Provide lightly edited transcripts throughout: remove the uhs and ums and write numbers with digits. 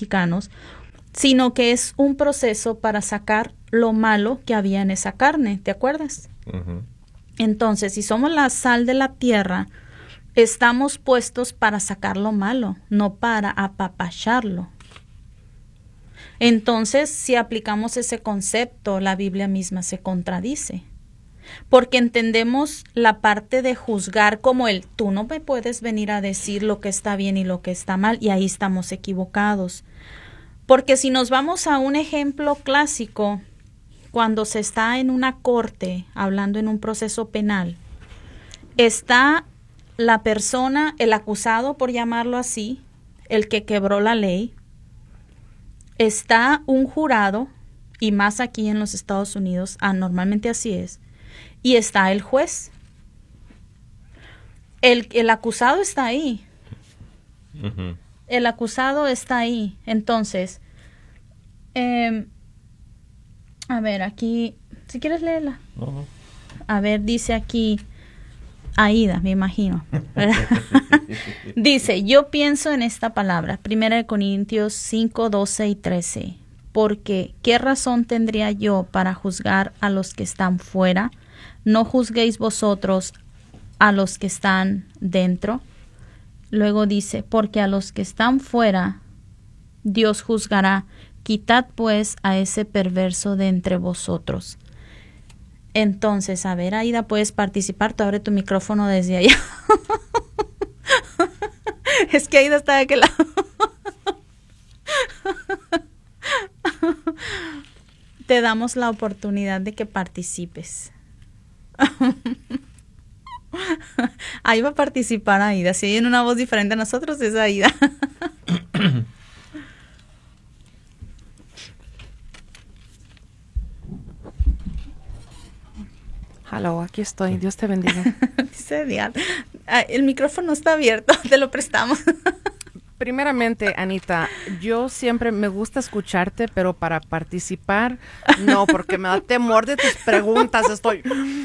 mexicanos, sino que es un proceso para sacar lo malo que había en esa carne, ¿te acuerdas? Ujú. Entonces, si somos la sal de la tierra, estamos puestos para sacar lo malo, no para apapacharlo. Entonces, si aplicamos ese concepto, la Biblia misma se contradice. Porque entendemos la parte de juzgar como el tú no me puedes venir a decir lo que está bien y lo que está mal, y ahí estamos equivocados. Porque si nos vamos a un ejemplo clásico, cuando se está en una corte hablando en un proceso penal, está la persona, el acusado, por llamarlo así, el que quebró la ley, está un jurado, y más aquí en los Estados Unidos, normalmente así es, y está el juez. El acusado está ahí. Ujú. El acusado está ahí. Entonces, a ver, aquí, si quieres leerla. No. A ver, dice aquí, Aida, me imagino, ¿verdad? Dice, yo pienso en esta palabra, 1 Corintios 5, 12 y 13, porque ¿qué razón tendría yo para juzgar a los que están fuera? No juzguéis vosotros a los que están dentro. Luego dice, porque a los que están fuera, Dios juzgará. Quitad pues a ese perverso de entre vosotros. Entonces, a ver, Aida, puedes participar. Tú abre tu micrófono desde allá. Es que Aida está de aquel lado. Te damos la oportunidad de que participes. Ahí va a participar Aida. Si hay una voz diferente a nosotros, es Aida. Hello, aquí estoy. Dios te bendiga. Dice Diana. El micrófono está abierto, te lo prestamos. Primeramente, Anita, yo siempre me gusta escucharte, pero para participar, no, porque me da temor de tus preguntas. Estoy...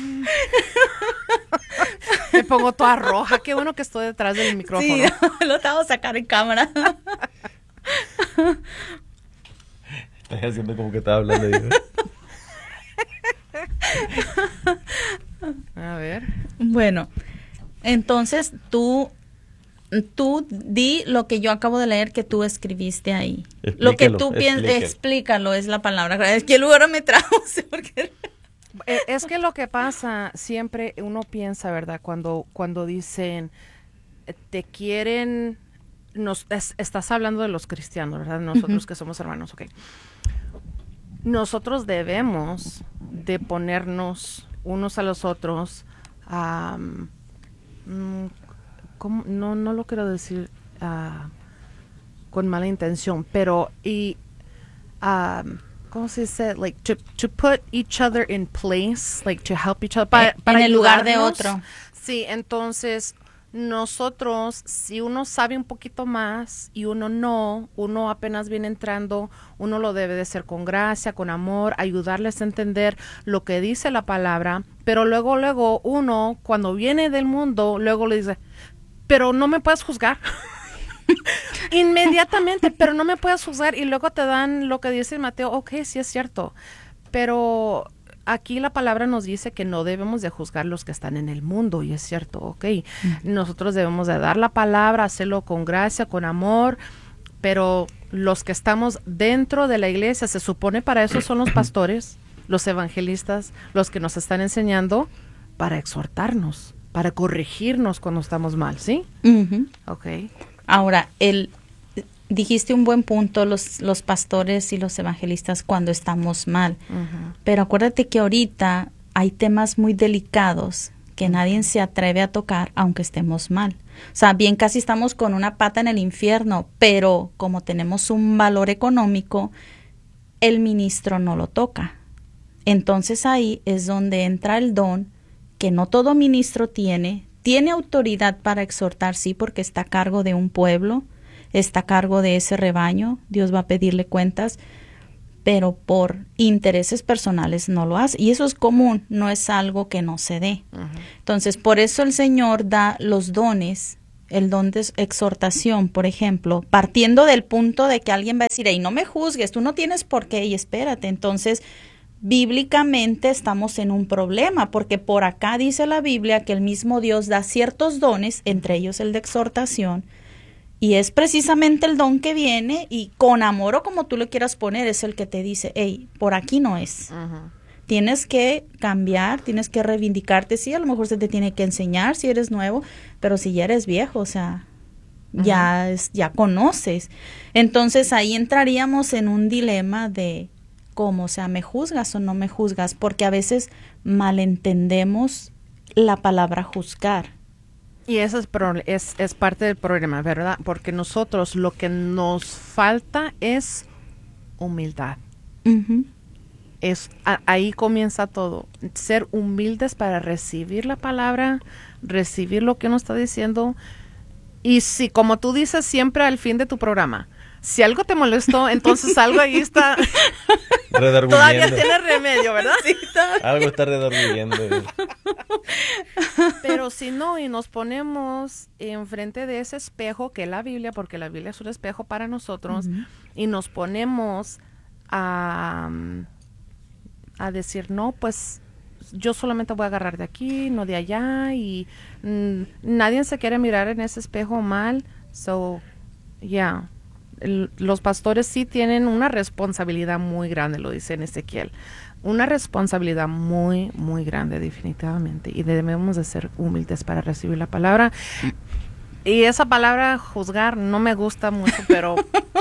Me pongo toda roja. Qué bueno que estoy detrás del micrófono. Sí, lo estaba a sacar en cámara. Estás haciendo como que estaba hablando. Digo. A ver. Bueno, entonces tú di lo que yo acabo de leer que tú escribiste ahí. Lo que tú piensas, explícalo, es la palabra. Es que luego me trajo, porque... Es que lo que pasa, siempre uno piensa, ¿verdad? Cuando dicen, te quieren, estás hablando de los cristianos, ¿verdad? Nosotros que somos hermanos, ok. Nosotros debemos de ponernos unos a los otros, ¿cómo? No lo quiero decir con mala intención, pero ¿cómo se dice? Like to put each other in place, like to help each other. Para en el lugar de ayudarnos. otro. Sí, entonces nosotros, si uno sabe un poquito más y uno no, uno apenas viene entrando, uno lo debe de hacer con gracia, con amor, ayudarles a entender lo que dice la palabra, pero luego uno, cuando viene del mundo, luego le dice, pero no me puedes juzgar. Inmediatamente, pero no me puedes juzgar, y luego te dan lo que dice Mateo. Ok, sí es cierto, pero aquí la palabra nos dice que no debemos de juzgar los que están en el mundo, y es cierto, ok. Nosotros debemos de dar la palabra, hacerlo con gracia, con amor, pero los que estamos dentro de la iglesia, se supone para eso son los pastores, los evangelistas, los que nos están enseñando, para exhortarnos, para corregirnos cuando estamos mal, ¿sí? Ok. Ahora, dijiste un buen punto, los pastores y los evangelistas cuando estamos mal. Pero acuérdate que ahorita hay temas muy delicados que nadie se atreve a tocar aunque estemos mal. O sea, bien casi estamos con una pata en el infierno, pero como tenemos un valor económico, el ministro no lo toca. Entonces ahí es donde entra el don que no todo ministro tiene autoridad para exhortar, sí, porque está a cargo de un pueblo, está a cargo de ese rebaño, Dios va a pedirle cuentas, pero por intereses personales no lo hace, y eso es común, no es algo que no se dé. Entonces, por eso el Señor da los dones el don de exhortación, por ejemplo, partiendo del punto de que alguien va a decir, hey, no me juzgues, tú no tienes por qué, y espérate. Entonces, bíblicamente estamos en un problema, porque por acá dice la Biblia que el mismo Dios da ciertos dones, entre ellos el de exhortación, y es precisamente el don que viene y con amor o como tú lo quieras poner, es el que te dice, hey, por aquí no es. Tienes que cambiar, tienes que reivindicarte. Sí, a lo mejor se te tiene que enseñar si eres nuevo, pero si ya eres viejo, o sea, ya conoces. Entonces ahí entraríamos en un dilema de cómo, o sea, ¿me juzgas o no me juzgas? Porque a veces malentendemos la palabra juzgar. Y eso es parte del problema, ¿verdad? Porque nosotros lo que nos falta es humildad. Ahí comienza todo. Ser humildes para recibir la palabra, recibir lo que nos está diciendo. Y si, como tú dices siempre al fin de tu programa, si algo te molestó, entonces algo ahí está. Todavía tiene remedio, ¿verdad? Sí, algo está redarguyendo. Pero si no, y nos ponemos enfrente de ese espejo que es la Biblia, porque la Biblia es un espejo para nosotros, y nos ponemos a decir, no, pues yo solamente voy a agarrar de aquí, no de allá, y nadie se quiere mirar en ese espejo mal. So, yeah. Los pastores sí tienen una responsabilidad muy grande, lo dice en Ezequiel, una responsabilidad muy, muy grande definitivamente, y debemos de ser humildes para recibir la palabra. Y esa palabra juzgar no me gusta mucho, pero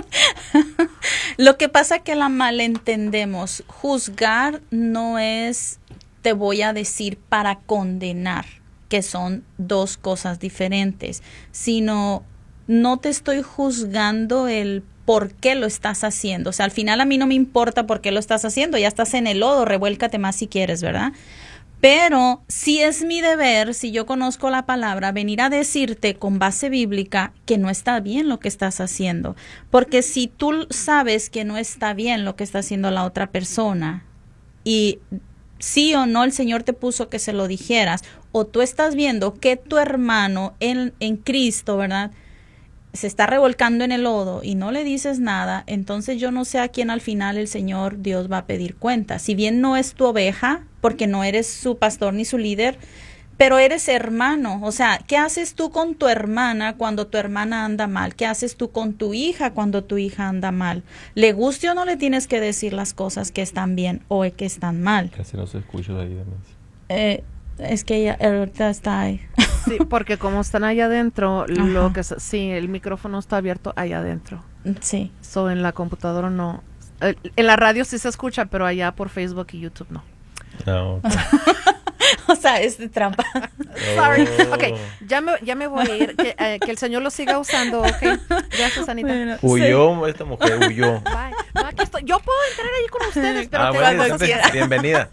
lo que pasa es que la malentendemos. Juzgar no es te voy a decir para condenar, que son dos cosas diferentes, sino no te estoy juzgando el por qué lo estás haciendo. O sea, al final a mí no me importa por qué lo estás haciendo. Ya estás en el lodo, revuélcate más si quieres, ¿verdad? Pero sí es mi deber, si yo conozco la palabra, venir a decirte con base bíblica que no está bien lo que estás haciendo. Porque si tú sabes que no está bien lo que está haciendo la otra persona y sí o no el Señor te puso que se lo dijeras, o tú estás viendo que tu hermano en Cristo, ¿verdad?, se está revolcando en el lodo y no le dices nada, entonces yo no sé a quién al final el Señor Dios va a pedir cuenta. Si bien no es tu oveja, porque no eres su pastor ni su líder, pero eres hermano. O sea, ¿qué haces tú con tu hermana cuando tu hermana anda mal? ¿Qué haces tú con tu hija cuando tu hija anda mal? ¿Le guste o no le tienes que decir las cosas que están bien o que están mal? Casi no se escucha de ahí, Demetrio. Es que ella ahorita está ahí. Sí, porque como están allá adentro, sí, el micrófono está abierto allá adentro. Sí. So, en la computadora no. En la radio sí se escucha, pero allá por Facebook y YouTube no. No. O sea, es de trampa. Sorry. Ok, ya me voy a ir. Que el Señor lo siga usando, ok. Gracias, Anita. Bueno, huyó, sí. Esta mujer huyó. Bye. No, aquí estoy. Yo puedo entrar ahí con ustedes, pero bueno, bienvenida.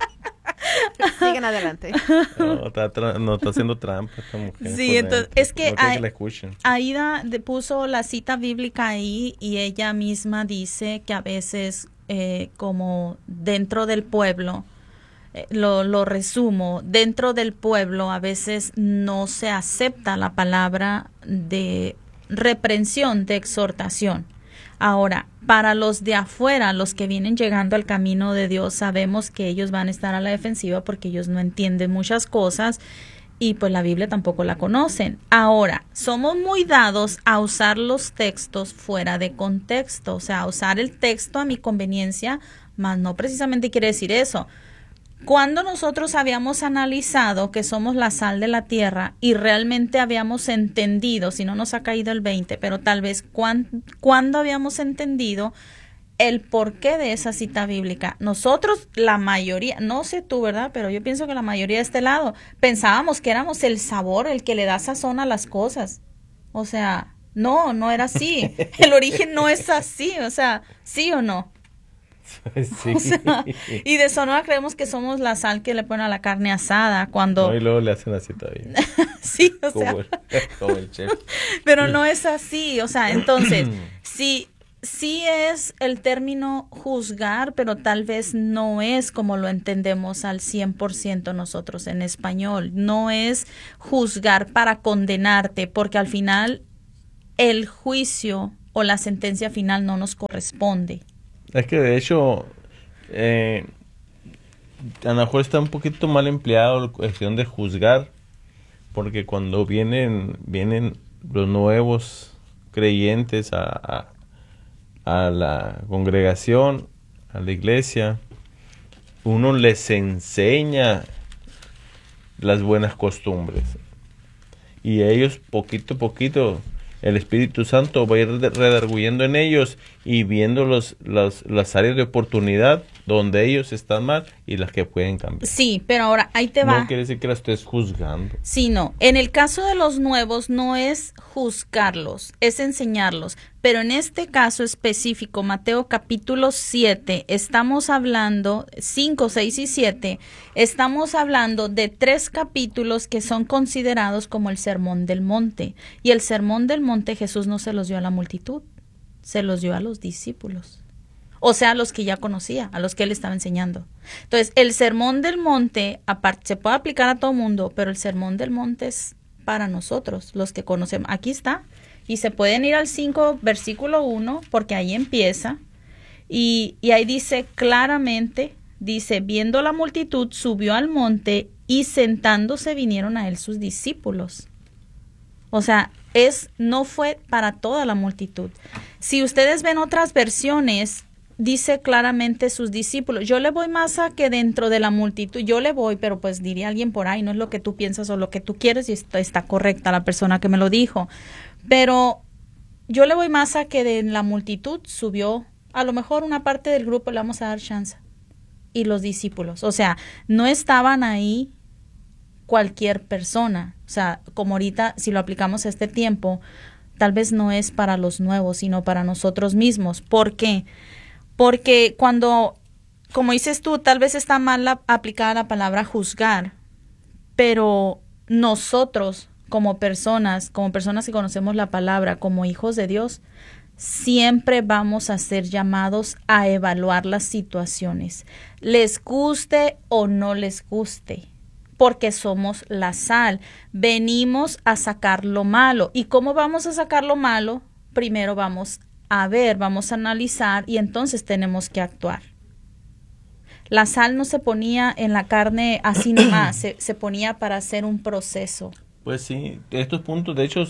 Siguen adelante. No, está haciendo trampa esta mujer. Sí, entonces, es que Aida puso la cita bíblica ahí y ella misma dice que a veces como dentro del pueblo, lo resumo, dentro del pueblo a veces no se acepta la palabra de reprensión, de exhortación. Ahora, para los de afuera, los que vienen llegando al camino de Dios, sabemos que ellos van a estar a la defensiva porque ellos no entienden muchas cosas y pues la Biblia tampoco la conocen. Ahora, somos muy dados a usar los textos fuera de contexto, o sea, a usar el texto a mi conveniencia, mas no precisamente quiere decir eso. Cuando nosotros habíamos analizado que somos la sal de la tierra y realmente habíamos entendido, si no nos ha caído el 20, pero tal vez cuando habíamos entendido el porqué de esa cita bíblica, nosotros, la mayoría, no sé tú, ¿verdad? Pero yo pienso que la mayoría de este lado, pensábamos que éramos el sabor, el que le da sazón a las cosas. O sea, no era así. El origen no es así, o sea, ¿sí o no? Sí. O sea, y de Sonora creemos que somos la sal que le ponen a la carne asada cuando... No, y luego le hacen así todavía. Sí, o sea... Como el chef. Pero no es así, o sea, entonces, si sí es el término juzgar, pero tal vez no es como lo entendemos al 100% nosotros en español. No es juzgar para condenarte, porque al final el juicio o la sentencia final no nos corresponde. Es que de hecho, a lo mejor está un poquito mal empleado la cuestión de juzgar, porque cuando vienen los nuevos creyentes a la congregación, a la iglesia, uno les enseña las buenas costumbres y ellos poquito a poquito el Espíritu Santo va a ir redarguyendo en ellos y viendo las áreas de oportunidad donde ellos están mal y las que pueden cambiar. Sí, pero ahora ahí te va. No quiere decir que la estés juzgando. Sí, no. En el caso de los nuevos no es juzgarlos, es enseñarlos. Pero en este caso específico, Mateo capítulo 7, estamos hablando, 5, 6 y 7, estamos hablando de 3 capítulos que son considerados como el Sermón del Monte. Y el Sermón del Monte Jesús no se los dio a la multitud, se los dio a los discípulos. O sea, a los que ya conocía, a los que él estaba enseñando. Entonces, el Sermón del Monte, aparte, se puede aplicar a todo mundo, pero el Sermón del Monte es para nosotros, los que conocemos. Aquí está. Y se pueden ir al 5, versículo 1, porque ahí empieza. Y ahí dice claramente, dice, viendo la multitud, subió al monte y sentándose vinieron a él sus discípulos. O sea, no fue para toda la multitud. Si ustedes ven otras versiones, dice claramente sus discípulos. Yo le voy más a que dentro de la multitud, yo le voy, pero pues diría alguien por ahí, no es lo que tú piensas o lo que tú quieres, y está correcta la persona que me lo dijo. Pero yo le voy más a que de la multitud subió, a lo mejor una parte del grupo le vamos a dar chance. Y los discípulos, o sea, no estaban ahí cualquier persona. O sea, como ahorita, si lo aplicamos a este tiempo, tal vez no es para los nuevos, sino para nosotros mismos. ¿Por qué? Porque cuando, como dices tú, tal vez está mal aplicada la palabra juzgar, pero nosotros como personas que conocemos la palabra, como hijos de Dios, siempre vamos a ser llamados a evaluar las situaciones, les guste o no les guste, porque somos la sal. Venimos a sacar lo malo. ¿Y cómo vamos a sacar lo malo? Primero vamos a ver, vamos a analizar y entonces tenemos que actuar. La sal no se ponía en la carne así nomás, se ponía para hacer un proceso. Pues sí, estos puntos de hecho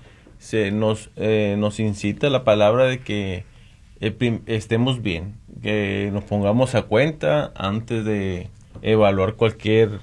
nos incita la palabra de que estemos bien, que nos pongamos a cuenta antes de evaluar cualquier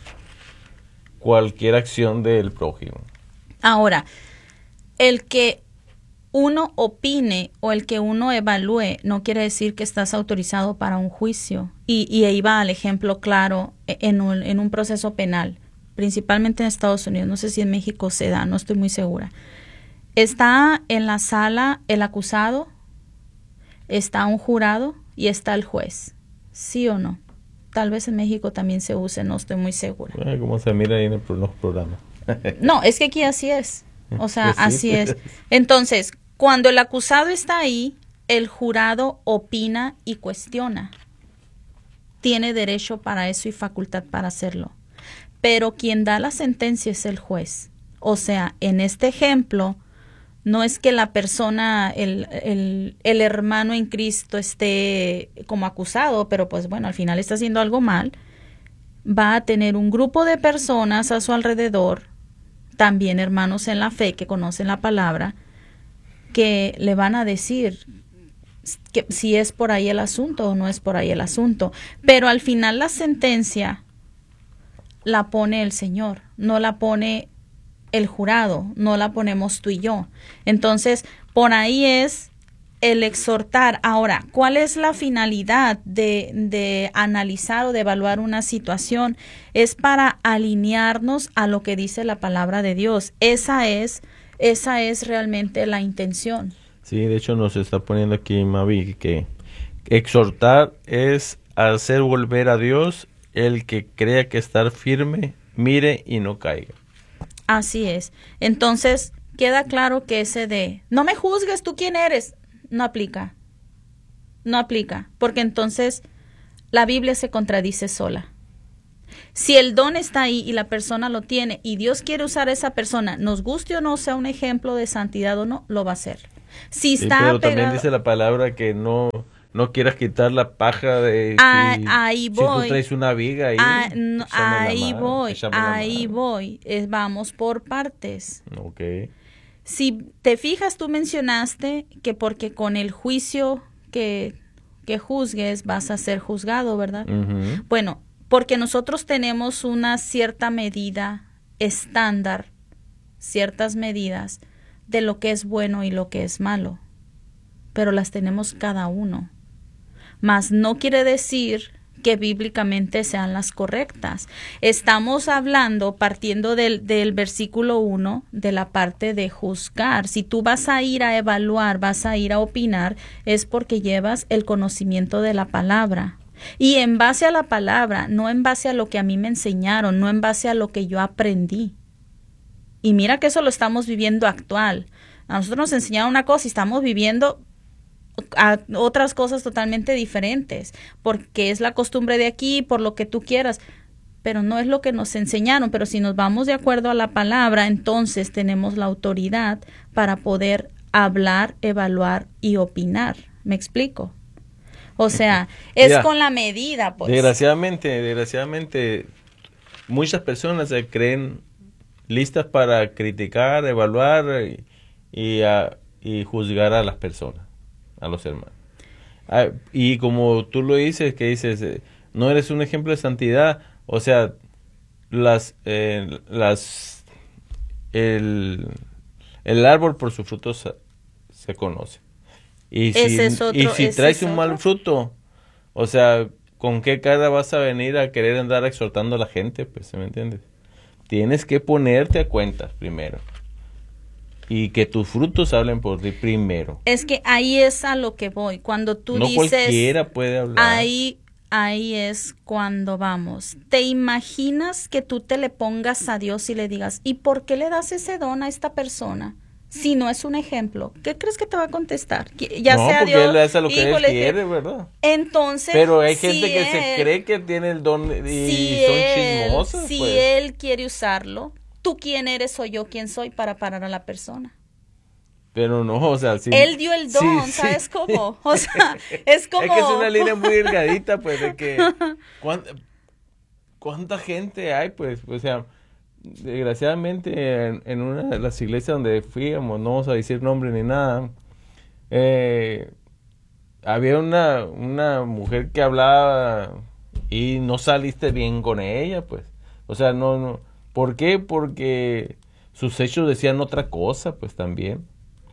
acción del prójimo. Ahora, el que uno opine o el que uno evalúe no quiere decir que estás autorizado para un juicio. Y ahí va el ejemplo claro en un proceso penal, principalmente en Estados Unidos. No sé si en México se da, no estoy muy segura. Está en la sala el acusado, está un jurado y está el juez. ¿Sí o no? Tal vez en México también se use, no estoy muy segura. Como se mira ahí en los programas. No, es que aquí así es. O sea, Pues sí, así pues. es. Entonces, cuando el acusado está ahí, el jurado opina y cuestiona. Tiene derecho para eso y facultad para hacerlo. Pero quien da la sentencia es el juez. O sea, en este ejemplo, no es que la persona, el hermano en Cristo esté como acusado, pero pues bueno, al final está haciendo algo mal. Va a tener un grupo de personas a su alrededor, también hermanos en la fe que conocen la palabra, que le van a decir que si es por ahí el asunto o no es por ahí el asunto. Pero al final la sentencia la pone el Señor, no la pone el jurado, no la ponemos tú y yo. Entonces, por ahí es el exhortar. Ahora, ¿cuál es la finalidad de analizar o de evaluar una situación? Es para alinearnos a lo que dice la palabra de Dios. Esa es realmente la intención. Sí, de hecho nos está poniendo aquí Mavi que exhortar es hacer volver a Dios el que crea que estar firme, mire y no caiga. Así es. Entonces, queda claro que ese de no me juzgues, ¿tú quién eres? No aplica. No aplica, porque entonces la Biblia se contradice sola. Si el don está ahí y la persona lo tiene y Dios quiere usar a esa persona, nos guste o no, sea un ejemplo de santidad o no, lo va a hacer. Si Sí, está pero pegado, también dice la palabra que no quieras quitar la paja de ahí si voy. tú traes una viga ahí. No, ahí voy. Vamos por partes. Ok. Si te fijas, tú mencionaste que porque con el juicio que juzgues vas a ser juzgado, ¿verdad? Ujú. Bueno, porque nosotros tenemos una cierta medida estándar, ciertas medidas de lo que es bueno y lo que es malo, pero las tenemos cada uno. Mas no quiere decir que bíblicamente sean las correctas. Estamos hablando, partiendo del versículo 1, de la parte de juzgar. Si tú vas a ir a evaluar, vas a ir a opinar, es porque llevas el conocimiento de la palabra. Y en base a la palabra, no en base a lo que a mí me enseñaron, no en base a lo que yo aprendí. Y mira que eso lo estamos viviendo actual. A nosotros nos enseñaron una cosa y estamos viviendo a otras cosas totalmente diferentes, porque es la costumbre de aquí, por lo que tú quieras, pero no es lo que nos enseñaron. Pero si nos vamos de acuerdo a la palabra, entonces tenemos la autoridad para poder hablar, evaluar y opinar. ¿Me explico? O sea, es Mira, con la medida, pues. Desgraciadamente, muchas personas se creen listas para criticar, evaluar y juzgar a las personas, a los hermanos. Y como tú lo dices, no eres un ejemplo de santidad, o sea, el árbol por sus frutos se conoce. Y si traes un mal fruto, o sea, ¿con qué cara vas a venir a querer andar exhortando a la gente? Pues, ¿me entiendes? Tienes que ponerte a cuentas primero. Y que tus frutos hablen por ti primero. Es que ahí es a lo que voy. Cuando tú no dices... cualquiera puede hablar. Ahí es cuando vamos. ¿Te imaginas que tú te le pongas a Dios y le digas, ¿y por qué le das ese don a esta persona? Si no es un ejemplo, ¿qué crees que te va a contestar? Ya no, sea porque Dios, él hace lo que híjole, él quiere, ¿verdad? Entonces, pero hay gente que se cree que tiene el don y son chismosas. Si pues. él quiere usarlo, ¿tú quién eres o yo quién soy para parar a la persona? Pero no, o sea, sí. Él dio el don, sí, ¿sabes cómo? O sea, es como... Es que es una línea muy delgadita, pues, de que... ¿Cuánta gente hay, pues? O sea, desgraciadamente, en una de las iglesias donde fuimos, no vamos a decir nombre ni nada, había una mujer que hablaba y no saliste bien con ella, pues. O sea, no. ¿Por qué? Porque sus hechos decían otra cosa, pues, también.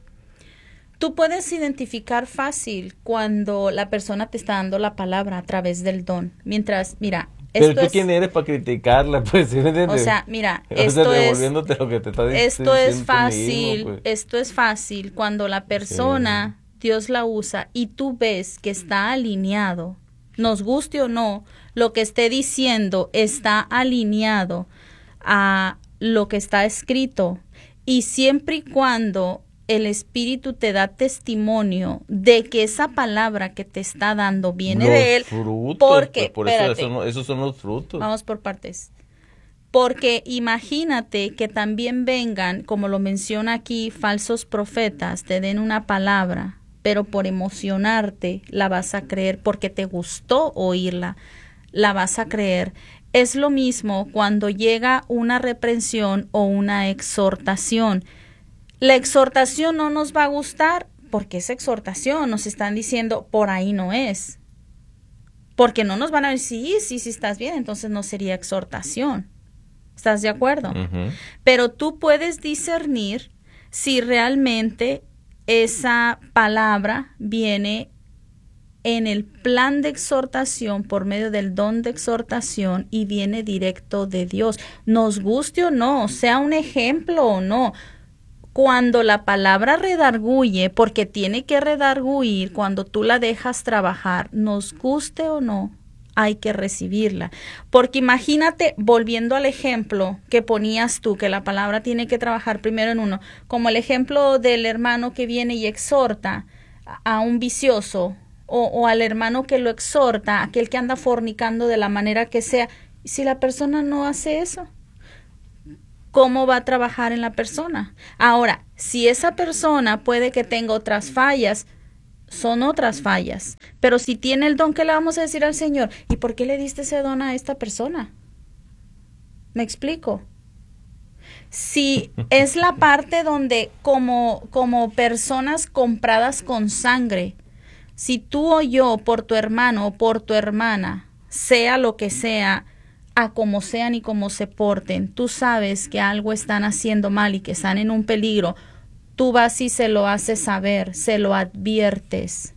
Tú puedes identificar fácil cuando la persona te está dando la palabra a través del don. Mientras, mira, pero tú quién eres para criticarla, pues, ¿sí me entiendes? O sea, mira, esto devolviéndote lo que te está esto es fácil, mismo, pues. Esto es fácil cuando la persona, Dios la usa y tú ves que está alineado, nos guste o no, lo que esté diciendo está alineado a lo que está escrito, y siempre y cuando el Espíritu te da testimonio de que esa palabra que te está dando viene de Él. Frutos, porque, pues por eso esos son los frutos. Vamos por partes. Porque imagínate que también vengan, como lo menciona aquí, falsos profetas, te den una palabra, pero por emocionarte la vas a creer, porque te gustó oírla, la vas a creer. Es lo mismo cuando llega una reprensión o una exhortación. La exhortación no nos va a gustar porque es exhortación, nos están diciendo por ahí no es. Porque no nos van a decir, sí, estás bien, entonces no sería exhortación. ¿Estás de acuerdo? Uh-huh. Pero tú puedes discernir si realmente esa palabra viene en el plan de exhortación por medio del don de exhortación y viene directo de Dios. Nos guste o no, sea un ejemplo o no. Cuando la palabra redarguye, porque tiene que redarguir, cuando tú la dejas trabajar, nos guste o no, hay que recibirla. Porque imagínate, volviendo al ejemplo que ponías tú, que la palabra tiene que trabajar primero en uno, como el ejemplo del hermano que viene y exhorta a un vicioso o al hermano que lo exhorta, aquel que anda fornicando de la manera que sea, si la persona no hace eso, ¿cómo va a trabajar en la persona? Ahora, si esa persona puede que tenga otras fallas, son otras fallas, pero si tiene el don, ¿qué le vamos a decir al Señor? ¿Y por qué le diste ese don a esta persona? ¿Me explico? Si es la parte donde como personas compradas con sangre, si tú o yo por tu hermano o por tu hermana, sea lo que sea, a como sean y como se porten, tú sabes que algo están haciendo mal y que están en un peligro, tú vas y se lo haces saber, se lo adviertes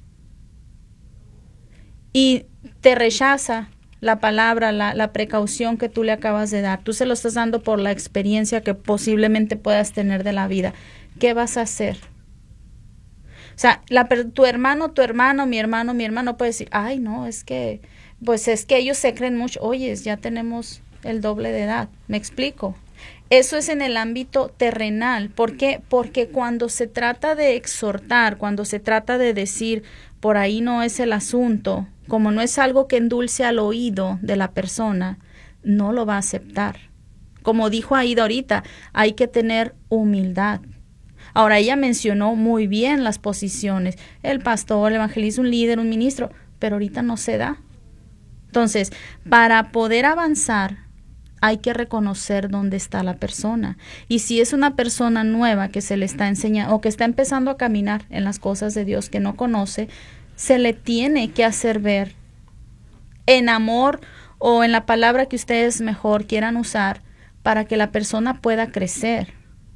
y te rechaza la palabra, la precaución que tú le acabas de dar. Tú se lo estás dando por la experiencia que posiblemente puedas tener de la vida. ¿Qué vas a hacer? O sea, tu hermano, mi hermano puede decir, ay, no, es que ellos se creen mucho. Oye, ya tenemos el doble de edad. ¿Me explico? Eso es en el ámbito terrenal. ¿Por qué? Porque cuando se trata de exhortar, cuando se trata de decir, por ahí no es el asunto, como no es algo que endulce al oído de la persona, no lo va a aceptar. Como dijo Aida ahorita, hay que tener humildad. Ahora, ella mencionó muy bien las posiciones, el pastor, el evangelista, un líder, un ministro, pero ahorita no se da. Entonces, para poder avanzar, hay que reconocer dónde está la persona. Y si es una persona nueva que se le está enseñando o que está empezando a caminar en las cosas de Dios que no conoce, se le tiene que hacer ver en amor o en la palabra que ustedes mejor quieran usar para que la persona pueda crecer.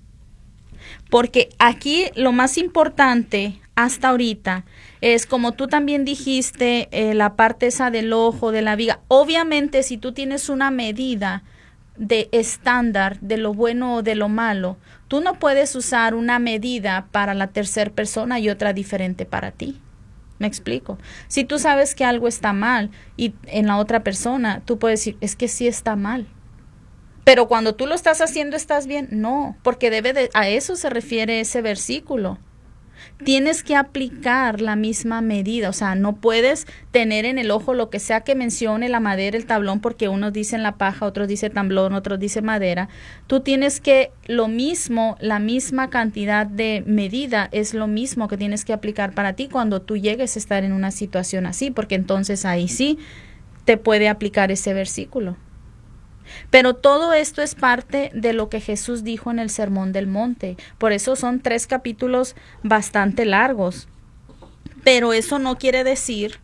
Porque aquí lo más importante hasta ahorita es, como tú también dijiste, la parte esa del ojo, de la viga. Obviamente, si tú tienes una medida de estándar de lo bueno o de lo malo, tú no puedes usar una medida para la tercera persona y otra diferente para ti. ¿Me explico? Si tú sabes que algo está mal y en la otra persona, tú puedes decir, es que sí está mal. Pero cuando tú lo estás haciendo, ¿estás bien? No, porque a eso se refiere ese versículo. Tienes que aplicar la misma medida, o sea, no puedes tener en el ojo lo que sea que mencione la madera, el tablón, porque unos dicen la paja, otros dicen tablón, otros dicen madera. Tú tienes que lo mismo, la misma cantidad de medida es lo mismo que tienes que aplicar para ti cuando tú llegues a estar en una situación así, porque entonces ahí sí te puede aplicar ese versículo. Pero todo esto es parte de lo que Jesús dijo en el Sermón del Monte. Por eso son 3 capítulos bastante largos. Pero eso no quiere decir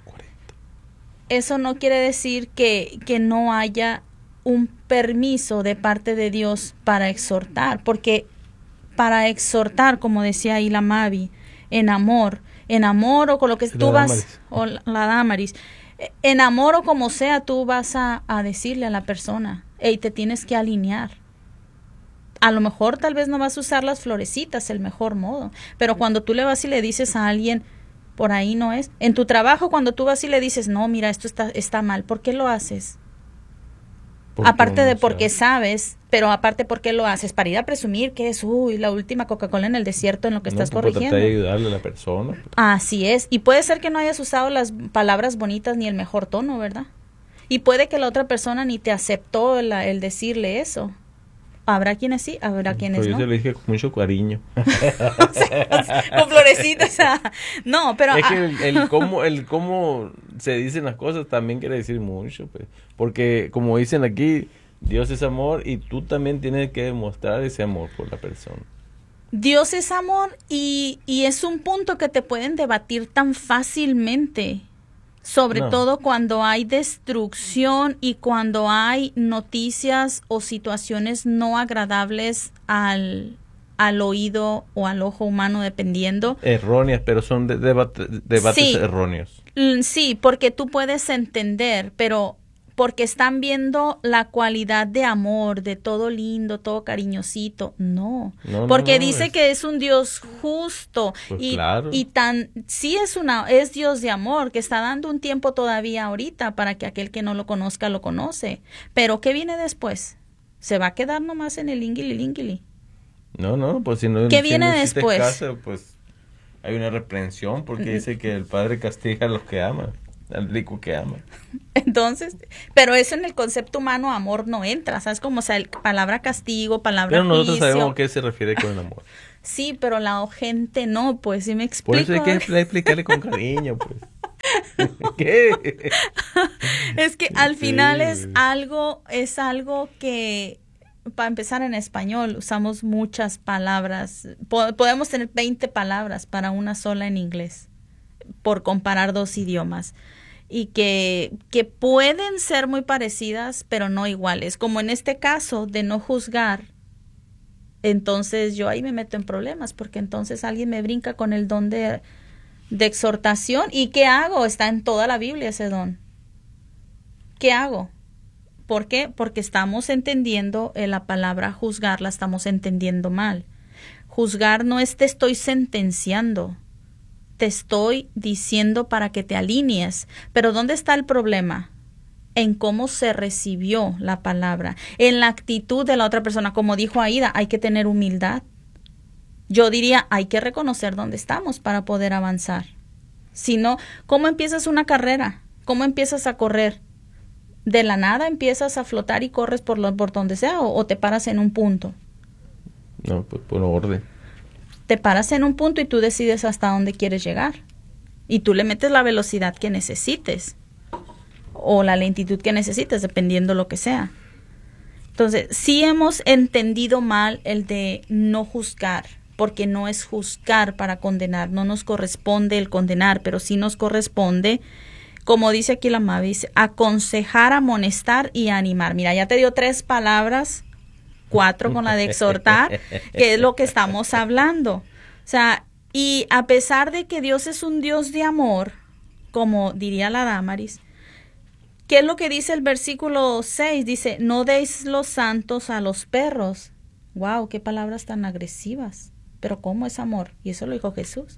que no haya un permiso de parte de Dios para exhortar. Porque para exhortar, como decía ahí la Mavi, en amor o con lo que tú vas, o la Damaris, en amor o como sea, tú vas a decirle a la persona, hey, te tienes que alinear. A lo mejor tal vez no vas a usar las florecitas el mejor modo, pero cuando tú le vas y le dices a alguien, por ahí no es. En tu trabajo, cuando tú vas y le dices, no, mira, esto está mal, ¿por qué lo haces? Aparte de porque sabes, pero aparte, ¿por qué lo haces? Para ir a presumir que es, la última Coca-Cola en el desierto en lo que estás corrigiendo. Tratar de ayudarle a la persona. Así es. Y puede ser que no hayas usado las palabras bonitas ni el mejor tono, ¿verdad? Y puede que la otra persona ni te aceptó el decirle eso. Habrá quienes sí, habrá quienes pero no. Yo se lo dije con mucho cariño. Con florecitas. No, pero... Es que el cómo se dicen las cosas también quiere decir mucho. Pues. Porque como dicen aquí, Dios es amor y tú también tienes que demostrar ese amor por la persona. Dios es amor y es un punto que te pueden debatir tan fácilmente. Sobre todo cuando hay destrucción y cuando hay noticias o situaciones no agradables al oído o al ojo humano, dependiendo. Erróneas, pero son debates sí, erróneos. Sí, porque tú puedes entender, pero porque están viendo la cualidad de amor, de todo lindo, todo cariñosito. No, porque dice que es un Dios justo y sí es Dios de amor, que está dando un tiempo todavía ahorita para que aquel que no lo conozca lo conoce. Pero ¿qué viene después? ¿Se va a quedar nomás en el língili? No, pues si no. ¿Qué viene después? Caso, pues hay una reprensión porque dice que el padre castiga a los que aman, al rico que ama. Entonces, pero eso en el concepto humano, amor no entra, ¿sabes? Como, o sea, palabra castigo, palabra Pero nosotros juicio. sabemos a qué se refiere con el amor. Sí, pero la gente no, pues, ¿sí me explico? Por eso hay que explicarle con cariño, pues. ¿Qué? Es que al final Sí. es algo que, para empezar en español, usamos muchas palabras. Podemos tener 20 palabras para una sola en inglés, por comparar dos idiomas. Y que pueden ser muy parecidas, pero no iguales. Como en este caso de no juzgar, entonces yo ahí me meto en problemas, porque entonces alguien me brinca con el don de exhortación. ¿Y qué hago? Está en toda la Biblia ese don. ¿Qué hago? ¿Por qué? Porque estamos entendiendo la palabra juzgar, la estamos entendiendo mal. Juzgar no es te estoy sentenciando, te estoy diciendo para que te alinees. Pero ¿dónde está el problema? En cómo se recibió la palabra, en la actitud de la otra persona. Como dijo Aida, hay que tener humildad. Yo diría, hay que reconocer dónde estamos para poder avanzar. Si no, ¿cómo empiezas una carrera? ¿Cómo empiezas a correr? ¿De la nada empiezas a flotar y corres por donde sea o te paras en un punto? No, pues por orden. Te paras en un punto y tú decides hasta dónde quieres llegar. Y tú le metes la velocidad que necesites o la lentitud que necesites, dependiendo lo que sea. Entonces, sí hemos entendido mal el de no juzgar, porque no es juzgar para condenar, no nos corresponde el condenar, pero sí nos corresponde, como dice aquí la Mavi, dice, aconsejar, amonestar y animar. Mira, ya te dio 3 palabras, 4 con la de exhortar, que es lo que estamos hablando. O sea, y a pesar de que Dios es un Dios de amor, como diría la Damaris, ¿qué es lo que dice el versículo 6? Dice, no deis los santos a los perros. Wow, qué palabras tan agresivas. Pero ¿cómo es amor? Y eso lo dijo Jesús.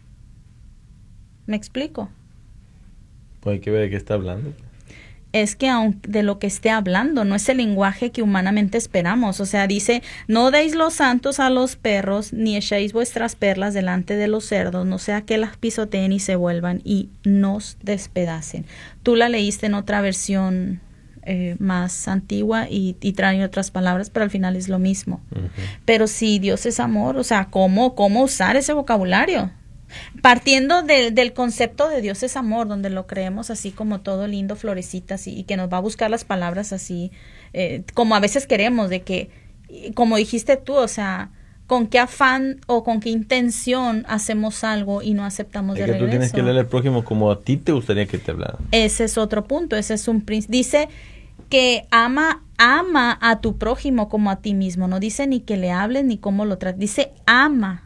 ¿Me explico? Pues hay que ver de qué está hablando. Es que aun de lo que esté hablando, no es el lenguaje que humanamente esperamos. O sea, dice, no deis los santos a los perros, ni echéis vuestras perlas delante de los cerdos, no sea que las pisoteen y se vuelvan y nos despedacen. Tú la leíste en otra versión más antigua y trae otras palabras, pero al final es lo mismo. Uh-huh. Pero si Dios es amor, o sea, ¿cómo usar ese vocabulario? Partiendo del concepto de Dios es amor, donde lo creemos así como todo lindo, florecitas, y que nos va a buscar las palabras así, como a veces queremos, de que, como dijiste tú, o sea, con qué afán o con qué intención hacemos algo y no aceptamos de regreso. Tú tienes que leer al prójimo como a ti te gustaría que te hablara. Ese es otro punto, ese es un principio. Dice que ama a tu prójimo como a ti mismo, no dice ni que le hables ni cómo lo trates, dice ama.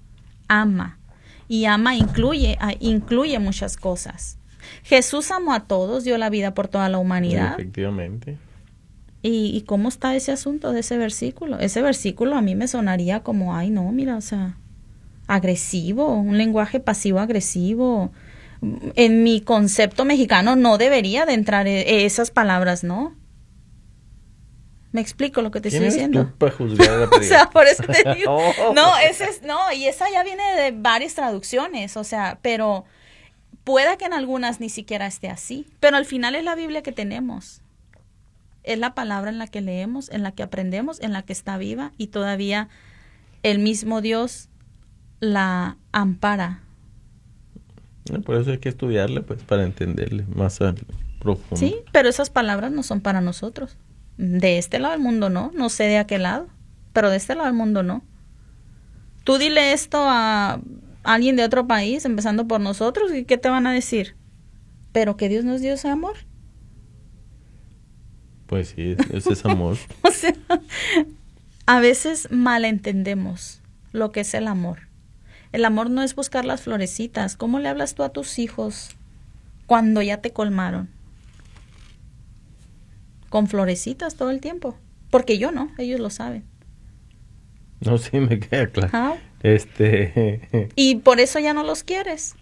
Y ama incluye muchas cosas. Jesús amó a todos, dio la vida por toda la humanidad. Efectivamente. ¿Y cómo está ese asunto de ese versículo? Ese versículo a mí me sonaría como, ay no, mira, o sea, agresivo, un lenguaje pasivo-agresivo. En mi concepto mexicano no debería de entrar esas palabras, ¿no? ¿Me explico lo que te estoy diciendo? ¿Quién eres tú para juzgar a la O sea, por eso te digo. Y esa ya viene de varias traducciones, o sea, pero pueda que en algunas ni siquiera esté así, pero al final es la Biblia que tenemos. Es la palabra en la que leemos, en la que aprendemos, en la que está viva y todavía el mismo Dios la ampara. Por eso hay que estudiarla, pues, para entenderle más profundo. Sí, pero esas palabras no son para nosotros. De este lado del mundo no sé de aquel lado, pero de este lado del mundo no. Tú dile esto a alguien de otro país, empezando por nosotros, ¿y qué te van a decir? Pero que Dios no es Dios de amor. Pues sí, ese es amor. O sea, a veces malentendemos lo que es el amor. El amor no es buscar las florecitas. ¿Cómo le hablas tú a tus hijos cuando ya te colmaron? Con florecitas todo el tiempo. Porque yo no, ellos lo saben. No, sí, me queda claro. Ajá. Y por eso ya no los quieres.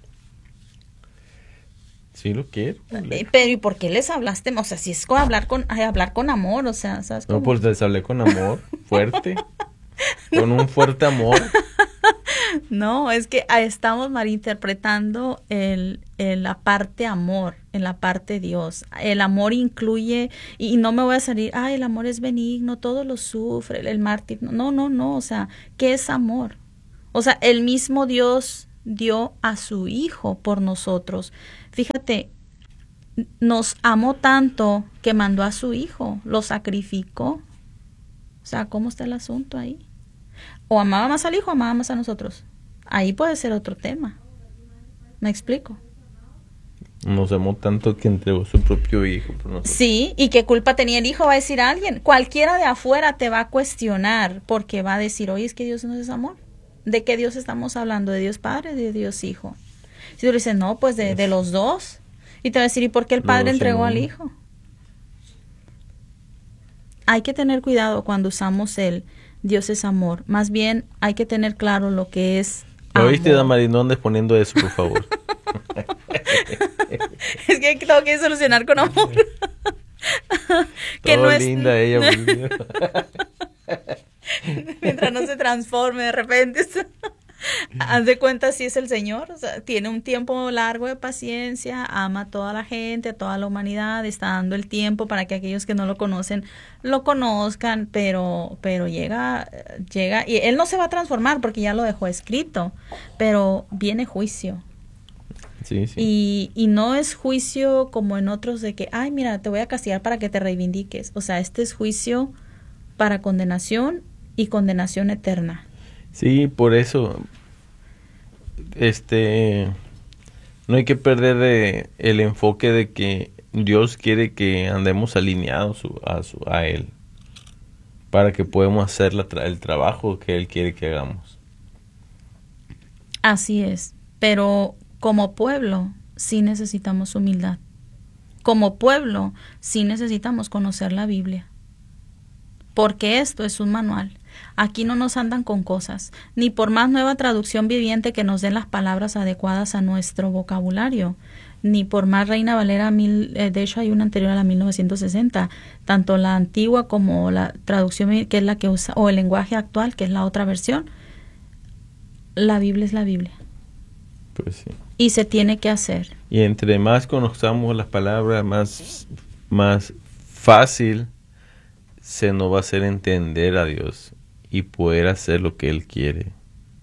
Sí lo quiero. Pero ¿y por qué les hablaste? O sea, si es hablar con amor, o sea, ¿sabes cómo? No, pues les hablé con amor, fuerte. Con un fuerte amor. No, es que estamos malinterpretando la parte amor, en la parte Dios. El amor incluye, y no me voy a salir, el amor es benigno, todo lo sufre, el mártir. No, o sea, ¿qué es amor? O sea, el mismo Dios dio a su Hijo por nosotros. Fíjate, nos amó tanto que mandó a su Hijo, lo sacrificó. O sea, ¿cómo está el asunto ahí? O amaba más al Hijo o amaba más a nosotros. Ahí puede ser otro tema. ¿Me explico? Nos amó tanto que entregó su propio Hijo por nosotros. Sí, ¿y qué culpa tenía el Hijo? Va a decir alguien. Cualquiera de afuera te va a cuestionar porque va a decir, oye, es que Dios no es amor. ¿De qué Dios estamos hablando? ¿De Dios Padre, de Dios Hijo? Si tú dices, no, pues de los dos. Y te va a decir, ¿y por qué el Padre entregó al Hijo? Hay que tener cuidado cuando usamos el Dios es amor. Más bien hay que tener claro lo que es amor. ¿Oíste, Damarinón, poniendo eso, por favor? Es que tengo que solucionar con amor. Que Todo no es linda ella. Mientras no se transforme de repente. Haz de cuenta, si es el Señor, o sea, tiene un tiempo largo de paciencia, ama a toda la gente, a toda la humanidad, está dando el tiempo para que aquellos que no lo conocen lo conozcan, pero llega y Él no se va a transformar porque ya lo dejó escrito, pero viene juicio. Sí, sí. Y no es juicio como en otros de que, ay, mira, te voy a castigar para que te reivindiques. O sea, este es juicio para condenación y condenación eterna. Sí, por eso, no hay que perder el enfoque de que Dios quiere que andemos alineados a Él, para que podamos hacer el trabajo que Él quiere que hagamos. Así es, pero como pueblo sí necesitamos humildad. Como pueblo sí necesitamos conocer la Biblia, porque esto es un manual. Aquí no nos andan con cosas, ni por más nueva traducción viviente que nos den las palabras adecuadas a nuestro vocabulario, ni por más Reina Valera, de hecho hay una anterior a la 1960, tanto la antigua como la traducción que es la que usa, o el lenguaje actual, que es la otra versión. La Biblia es la Biblia. Pues sí. Y se tiene que hacer. Y entre más conozcamos las palabras, más fácil se nos va a hacer entender a Dios y poder hacer lo que Él quiere.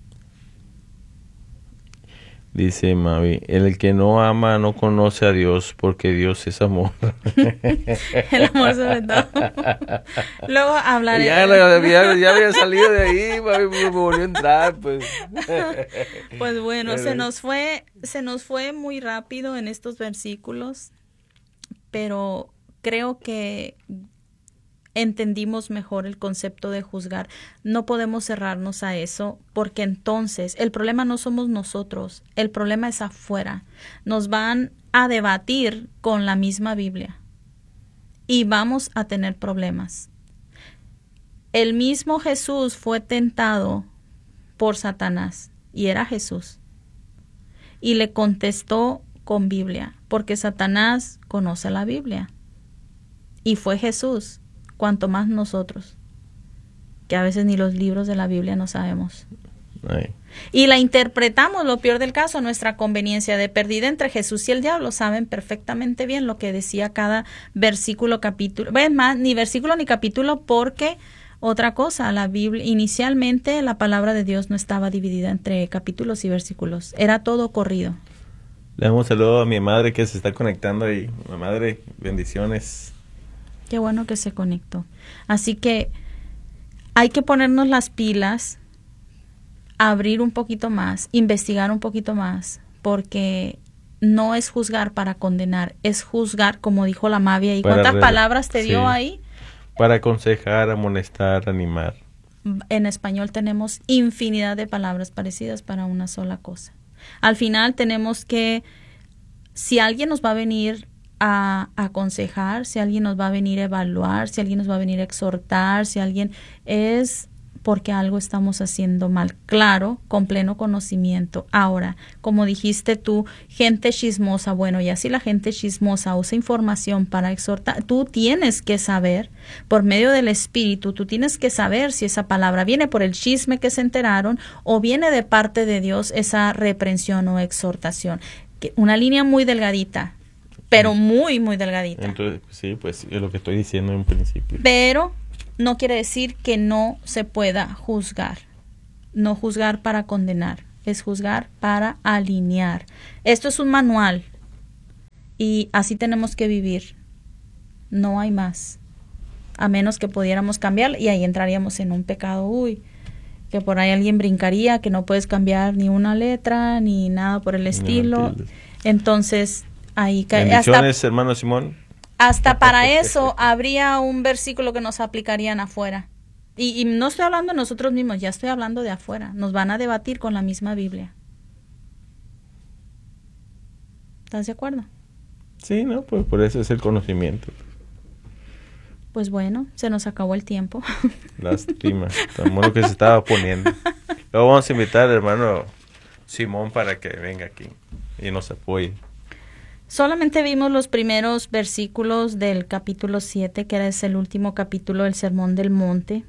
Dice Mavi, el que no ama no conoce a Dios porque Dios es amor. El amor sobre todo. Luego hablaré. Ya había salido de ahí, Mavi, me volvió a entrar, pues. Pues bueno, se nos fue muy rápido en estos versículos, pero creo que entendimos mejor el concepto de juzgar. No podemos cerrarnos a eso, porque entonces el problema no somos nosotros, el problema es afuera. Nos van a debatir con la misma Biblia y vamos a tener problemas. El mismo Jesús fue tentado por Satanás y era Jesús. Y le contestó con Biblia, porque Satanás conoce la Biblia. Y fue Jesús. Cuanto más nosotros, que a veces ni los libros de la Biblia no sabemos. Ay. Y la interpretamos, lo peor del caso, a nuestra conveniencia. De perdida entre Jesús y el diablo saben perfectamente bien lo que decía cada versículo, capítulo. Es más, ni versículo ni capítulo, porque otra cosa, la Biblia, inicialmente la palabra de Dios no estaba dividida entre capítulos y versículos, era todo corrido. Le damos un saludo a mi madre que se está conectando ahí. Mi madre, bendiciones. Qué bueno que se conectó. Así que hay que ponernos las pilas, abrir un poquito más, investigar un poquito más, porque no es juzgar para condenar, es juzgar, como dijo la Mavia. ¿Y cuántas palabras te dio ahí? Para aconsejar, amonestar, animar. En español tenemos infinidad de palabras parecidas para una sola cosa. Al final tenemos que, si alguien nos va a venir a aconsejar, si alguien nos va a venir a evaluar, si alguien nos va a venir a exhortar, si alguien es porque algo estamos haciendo mal. Claro, con pleno conocimiento. Ahora, como dijiste tú, gente chismosa, bueno, ya si la gente chismosa usa información para exhortar, tú tienes que saber, por medio del Espíritu, tú tienes que saber si esa palabra viene por el chisme que se enteraron o viene de parte de Dios esa reprensión o exhortación. Una línea muy delgadita, pero muy, muy delgadita. Entonces, sí, pues es lo que estoy diciendo en principio. Pero no quiere decir que no se pueda juzgar. No juzgar para condenar, es juzgar para alinear. Esto es un manual y así tenemos que vivir. No hay más. A menos que pudiéramos cambiar y ahí entraríamos en un pecado, que por ahí alguien brincaría, que no puedes cambiar ni una letra, ni nada por el estilo. Entonces, ahí cae. Bendiciones, hermano Simón. Hasta para eso habría un versículo que nos aplicarían afuera. Y no estoy hablando de nosotros mismos, ya estoy hablando de afuera. Nos van a debatir con la misma Biblia. ¿Estás de acuerdo? Sí, no, pues por eso es el conocimiento. Pues bueno, se nos acabó el tiempo. Lástima, tan bueno que se estaba poniendo. Luego vamos a invitar al hermano Simón para que venga aquí y nos apoye. Solamente vimos los primeros versículos del capítulo 7, que es el último capítulo del Sermón del Monte.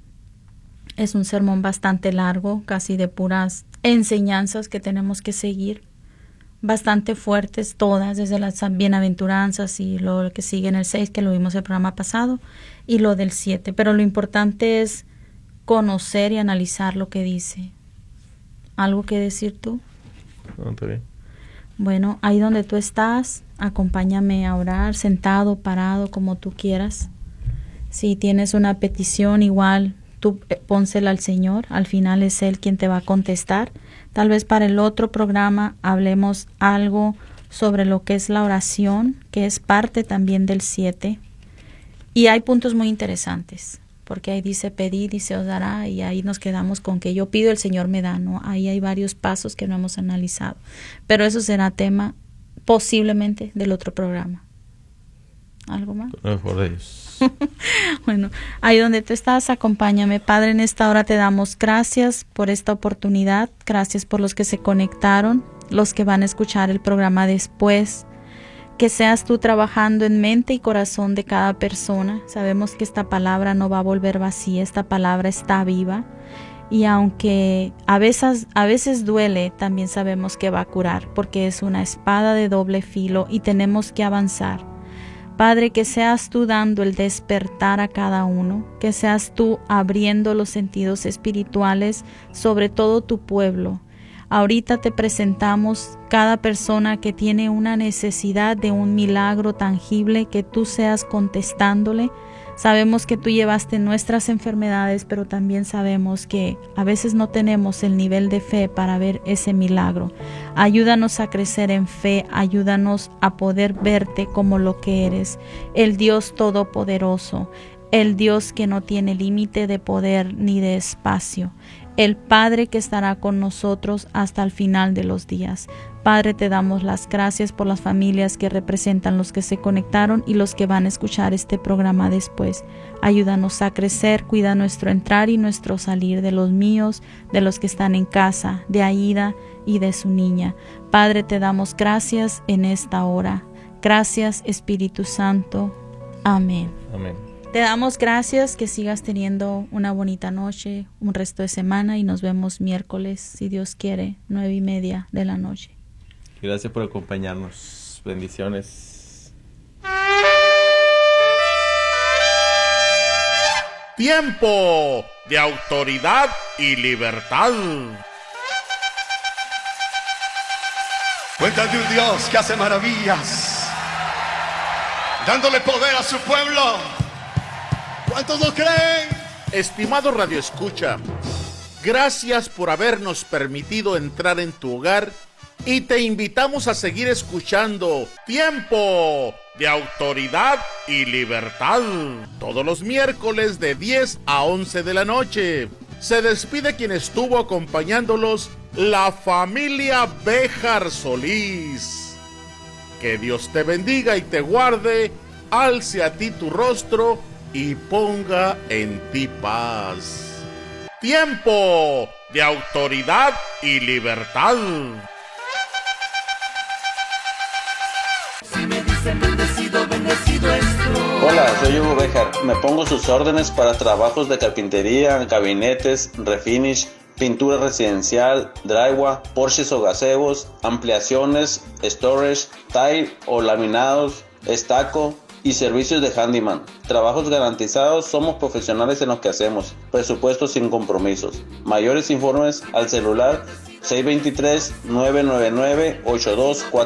Es un sermón bastante largo, casi de puras enseñanzas que tenemos que seguir. Bastante fuertes todas, desde las bienaventuranzas y lo que sigue en el 6, que lo vimos el programa pasado, y lo del 7. Pero lo importante es conocer y analizar lo que dice. ¿Algo que decir tú? No, está bien. Bueno, ahí donde tú estás, acompáñame a orar, sentado, parado, como tú quieras. Si tienes una petición, igual tú pónsela al Señor. Al final es Él quien te va a contestar. Tal vez para el otro programa hablemos algo sobre lo que es la oración, que es parte también del 7. Y hay puntos muy interesantes, porque ahí dice pedid y se os dará, y ahí nos quedamos con que yo pido, el Señor me da, ¿no? Ahí hay varios pasos que no hemos analizado. Pero eso será tema posiblemente del otro programa. ¿Algo más? Por Dios. Bueno, ahí donde tú estás, acompáñame. Padre, en esta hora te damos gracias por esta oportunidad. Gracias por los que se conectaron, los que van a escuchar el programa después. Que seas tú trabajando en mente y corazón de cada persona. Sabemos que esta palabra no va a volver vacía, esta palabra está viva. Y aunque a veces duele, también sabemos que va a curar, porque es una espada de doble filo y tenemos que avanzar. Padre, que seas tú dando el despertar a cada uno, que seas tú abriendo los sentidos espirituales sobre todo tu pueblo. Ahorita te presentamos cada persona que tiene una necesidad de un milagro tangible, que tú seas contestándole. Sabemos que tú llevaste nuestras enfermedades, pero también sabemos que a veces no tenemos el nivel de fe para ver ese milagro. Ayúdanos a crecer en fe, ayúdanos a poder verte como lo que eres, el Dios Todopoderoso, el Dios que no tiene límite de poder ni de espacio, el Padre que estará con nosotros hasta el final de los días. Padre, te damos las gracias por las familias que representan los que se conectaron y los que van a escuchar este programa después. Ayúdanos a crecer, cuida nuestro entrar y nuestro salir, de los míos, de los que están en casa, de Aida y de su niña. Padre, te damos gracias en esta hora. Gracias, Espíritu Santo. Amén. Amén. Te damos gracias, que sigas teniendo una bonita noche, un resto de semana, y nos vemos miércoles, si Dios quiere, 9:30 de la noche. Gracias por acompañarnos. Bendiciones. Tiempo de autoridad y libertad. Cuenta de un Dios que hace maravillas, dándole poder a su pueblo. ¿Cuántos lo creen? Estimado Radio Escucha, gracias por habernos permitido entrar en tu hogar y te invitamos a seguir escuchando Tiempo de Autoridad y Libertad todos los miércoles de 10 a 11 de la noche. Se despide quien estuvo acompañándolos, la familia Béjar Solís. Que Dios te bendiga y te guarde, alce a ti tu rostro y ponga en ti paz. Tiempo de autoridad y libertad. Si me dicen bendecido, bendecido estoy. Hola, soy Hugo Béjar. Me pongo sus órdenes para trabajos de carpintería, gabinetes, refinish, pintura residencial, drywall, porches o gazebos, ampliaciones, storage, tile o laminados, estaco y servicios de handyman. Trabajos garantizados, somos profesionales en lo que hacemos. Presupuestos sin compromisos. Mayores informes al celular 623-999-8243.